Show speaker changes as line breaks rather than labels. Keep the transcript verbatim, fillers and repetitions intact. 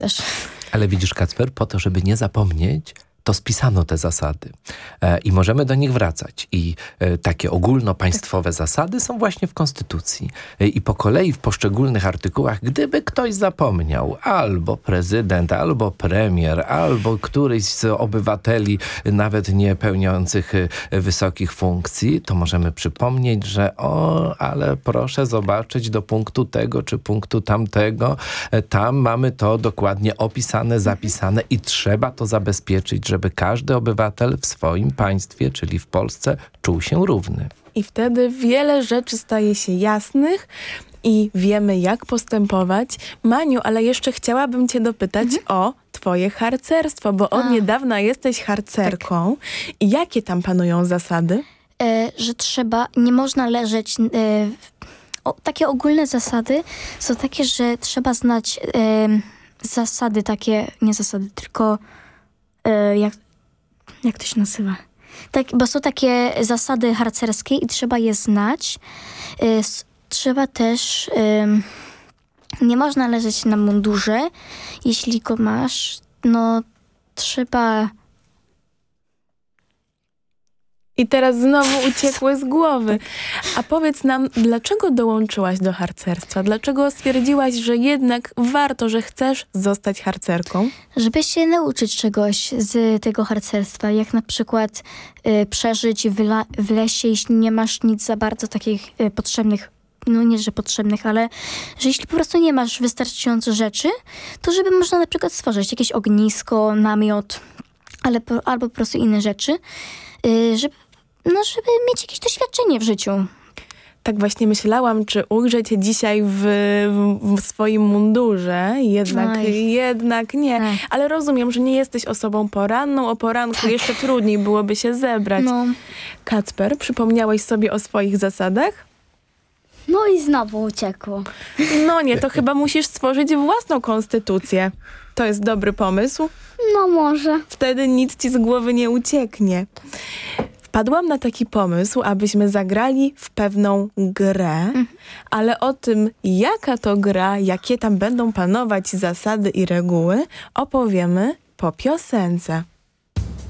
też.
Ale widzisz, Kacper, po to, żeby nie zapomnieć, to spisano te zasady e, i możemy do nich wracać. I e, takie ogólnopaństwowe tak. zasady są właśnie w Konstytucji. E, I po kolei w poszczególnych artykułach, gdyby ktoś zapomniał, albo prezydent, albo premier, albo któryś z obywateli, nawet nie pełniących e, wysokich funkcji, to możemy przypomnieć, że o, ale proszę zobaczyć do punktu tego, czy punktu tamtego. E, tam mamy to dokładnie opisane, zapisane i trzeba to zabezpieczyć, żeby każdy obywatel w swoim państwie, czyli w Polsce, czuł się równy.
I wtedy wiele rzeczy staje się jasnych i wiemy, jak postępować. Maniu, ale jeszcze chciałabym cię dopytać mhm. o twoje harcerstwo, bo od A. niedawna jesteś harcerką. Tak. I jakie tam panują zasady?
E, że trzeba, nie można leżeć... E, o, takie ogólne zasady są takie, że trzeba znać e, zasady takie, nie zasady, tylko... E, jak, jak to się nazywa? Tak, bo są takie zasady harcerskie i trzeba je znać. E, s, trzeba też... E, nie można leżeć na mundurze. Jeśli go masz, no trzeba...
I teraz znowu uciekły z głowy. A powiedz nam, dlaczego dołączyłaś do harcerstwa? Dlaczego stwierdziłaś, że jednak warto, że chcesz zostać harcerką?
Żeby się nauczyć czegoś z tego harcerstwa, jak na przykład y, przeżyć w, la, w lesie, jeśli nie masz nic za bardzo takich y, potrzebnych, no nie, że potrzebnych, ale że jeśli po prostu nie masz wystarczająco rzeczy, to żeby można na przykład stworzyć jakieś ognisko, namiot, ale po, albo po prostu inne rzeczy, y, żeby no, żeby mieć jakieś doświadczenie w życiu.
Tak właśnie myślałam, czy ujrzę cię dzisiaj w, w swoim mundurze. Jednak, jednak nie. Ech. Ale rozumiem, że nie jesteś osobą poranną. O poranku tak. jeszcze trudniej byłoby się zebrać.
No.
Kacper, przypomniałeś sobie o swoich zasadach?
No i znowu uciekło.
No nie, to chyba musisz stworzyć własną konstytucję. To jest dobry pomysł?
No może.
Wtedy nic ci z głowy nie ucieknie. Wpadłam na taki pomysł, abyśmy zagrali w pewną grę, mhm. ale o tym, jaka to gra, jakie tam będą panować zasady i reguły, opowiemy po piosence.